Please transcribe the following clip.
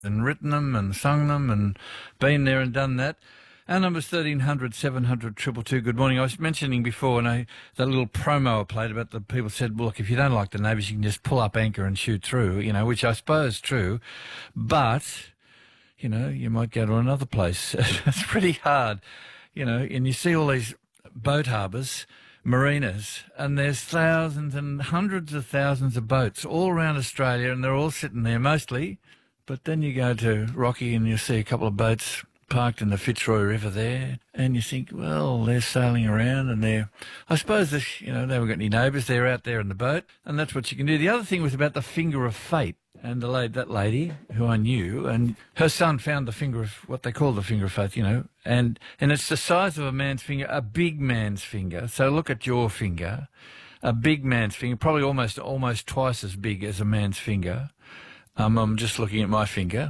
and written them and sung them and been there and done that. Our number's 1300 700 222. Good morning. I was mentioning before, that little promo I played about the people said, well, look, if you don't like the neighbours, you can just pull up anchor and shoot through, which I suppose is true. But, you might go to another place. It's pretty hard, and you see all these boat harbours, marinas, and there's thousands and hundreds of thousands of boats all around Australia, and they're all sitting there mostly. But then you go to Rocky and you see a couple of boats parked in the Fitzroy River there, and you think, well, they're sailing around and I suppose, they haven't got any neighbours. They're out there in the boat, and that's what you can do. The other thing was about the finger of fate, and that lady who I knew, and her son found the finger of, what they call the finger of fate, and it's the size of a man's finger, a big man's finger. So look at your finger, a big man's finger, probably almost twice as big as a man's finger. I'm just looking at my finger.